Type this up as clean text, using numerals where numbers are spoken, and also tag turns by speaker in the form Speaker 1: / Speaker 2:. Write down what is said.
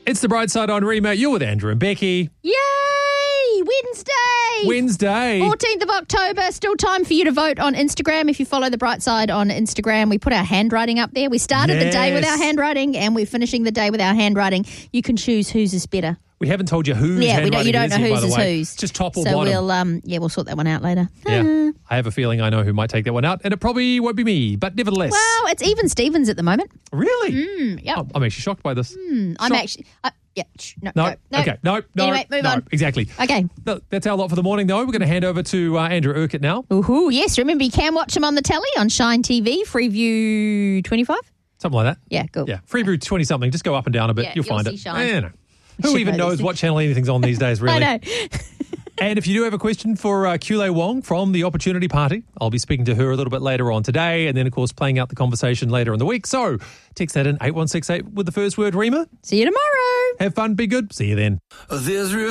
Speaker 1: It's the Bright Side on Rima. You're with Andrew and Becky.
Speaker 2: Yay! Wednesday! 14th of October. Still time for you to vote on Instagram. If you follow the Bright Side on Instagram, we put our handwriting up there. We started the day with our handwriting and we're finishing the day with our handwriting. You can choose whose is better.
Speaker 1: We haven't told you whose handwriting
Speaker 2: you don't
Speaker 1: it is
Speaker 2: know
Speaker 1: yet,
Speaker 2: whose
Speaker 1: by the
Speaker 2: is
Speaker 1: way.
Speaker 2: whose.
Speaker 1: Just top or
Speaker 2: so
Speaker 1: bottom.
Speaker 2: we'll sort that one out later.
Speaker 1: Yeah. I have a feeling I know who might take that one out, and it probably won't be me, but nevertheless.
Speaker 2: Well, it's even Stevens at the moment.
Speaker 1: Really?
Speaker 2: Yep.
Speaker 1: I'm actually shocked by this.
Speaker 2: I'm actually... No.
Speaker 1: Okay. No.
Speaker 2: Anyway, move on.
Speaker 1: Exactly.
Speaker 2: Okay.
Speaker 1: No, that's our lot for the morning, though. We're going to hand over to Andrew Urquhart now.
Speaker 2: Ooh, yes. Remember, you can watch him on the telly on Shine TV, Freeview 25.
Speaker 1: Something like that.
Speaker 2: Yeah, cool.
Speaker 1: Yeah. Freeview 20-something. Just go up and down a bit.
Speaker 2: Yeah,
Speaker 1: you'll find
Speaker 2: see
Speaker 1: it.
Speaker 2: Shine.
Speaker 1: Yeah, no. Who even knows what channel anything's on these days, really?
Speaker 2: I know.
Speaker 1: And if you do have a question for Kule Wong from the Opportunity Party, I'll be speaking to her a little bit later on today and then, of course, playing out the conversation later in the week. So text that in 8168 with the first word, Rima.
Speaker 2: See you tomorrow.
Speaker 1: Have fun, be good. See you then.